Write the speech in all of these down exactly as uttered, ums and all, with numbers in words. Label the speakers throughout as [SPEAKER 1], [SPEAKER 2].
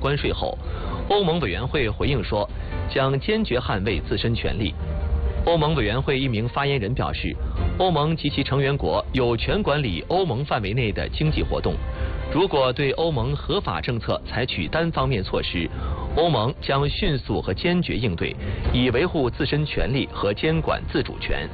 [SPEAKER 1] 关税后，欧盟委员会回应说，将坚决捍卫自身权利。欧盟委员会一名发言人表示，欧盟及其成员国有权管理欧盟范围内的经济活动。如果对欧盟合法政策采取单方面措施，欧盟将迅速和坚决应对，以维护自身权利和监管自主权。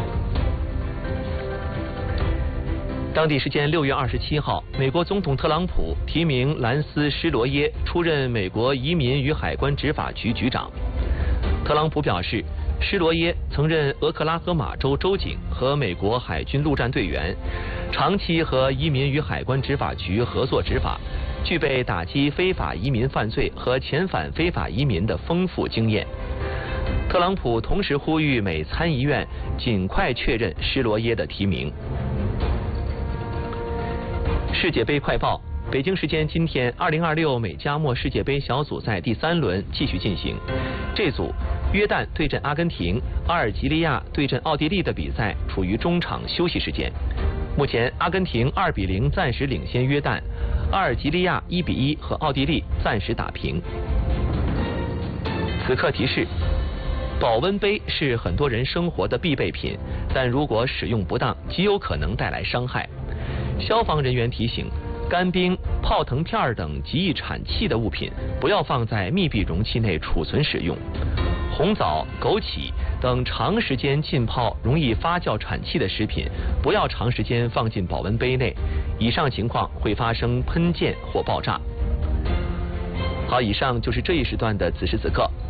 [SPEAKER 1] 当地时间六月二十七号，美国总统特朗普提名兰斯·施罗耶出任美国移民与海关执法局局长。特朗普表示，施罗耶曾任俄克拉荷马州州警和美国海军陆战队员，长期和移民与海关执法局合作执法，具备打击非法移民犯罪和遣返非法移民的丰富经验。特朗普同时呼吁美参议院尽快确认施罗耶的提名。世界杯快报：北京时间今天，二零二六美加墨世界杯小组赛第三轮继续进行。这组约旦对阵阿根廷、阿尔及利亚对阵奥地利的比赛处于中场休息时间。目前，阿根廷二比零暂时领先约旦，阿尔及利亚一比一和奥地利暂时打平。此刻提示：保温杯是很多人生活的必备品，但如果使用不当，极有可能带来伤害。消防人员提醒，干冰、泡腾片等极易产气的物品不要放在密闭容器内储存使用。红枣、枸杞等长时间浸泡容易发酵产气的食品，不要长时间放进保温杯内，以上情况会发生喷溅或爆炸。好，以上就是这一时段的此时此刻。